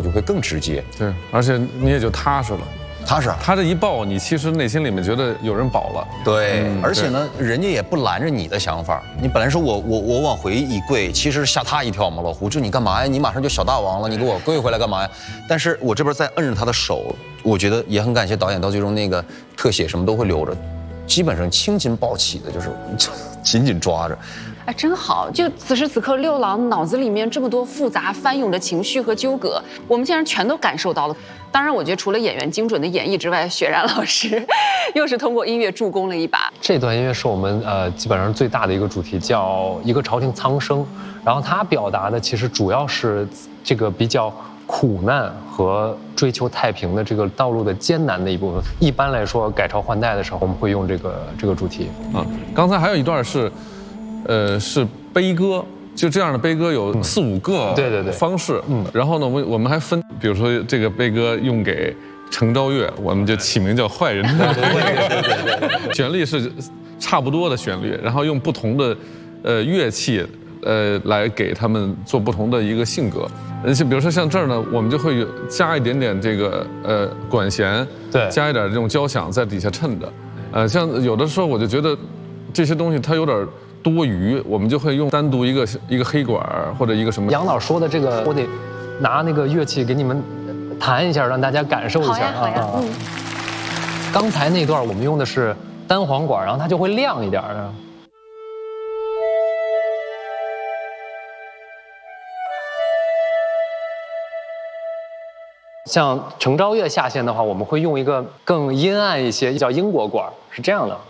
就会更直接。 对，而且你也就踏实了。 踏实， 他这一抱，你其实内心里面觉得有人保了。 对，而且呢，人家也不拦着你的想法。你本来说我往回一跪，其实吓他一跳嘛，老胡，就你干嘛呀？你马上就小大王了，你给我跪回来干嘛呀？但是我这边再摁着他的手，我觉得也很感谢导演，到最终那个特写什么都会留着，基本上青筋暴起的，就是紧紧抓着。 哎，真好！就此时此刻，六郎脑子里面这么多复杂翻涌的情绪和纠葛，我们竟然全都感受到了。当然，我觉得除了演员精准的演绎之外，雪然老师又是通过音乐助攻了一把。 这段音乐是我们基本上最大的一个主题，叫一个朝廷苍生。然后它表达的其实主要是这个比较苦难和追求太平的这个道路的艰难的一部分。一般来说，改朝换代的时候，我们会用这个主题。 刚才还有一段是悲歌，就这样的悲歌有4、5个对方式。然后呢，我们还分，比如说这个悲歌用给程昭岳，我们就起名叫坏人。对，旋律是差不多的旋律，然后用不同的乐器来给他们做不同的一个性格。就比如说像这儿呢，我们就会加一点点这个管弦， 对， 加一点这种交响在底下衬着。像有的时候我就觉得这些东西它有点多余，我们就会用单独一个黑管或者一个什么。 杨导说的这个，我得拿那个乐器给你们弹一下，让大家感受一下。 好呀。 刚才那段我们用的是单簧管，然后它就会亮一点。像程昭岳下线的话，我们会用一个更阴暗一些，叫英国管，是这样的。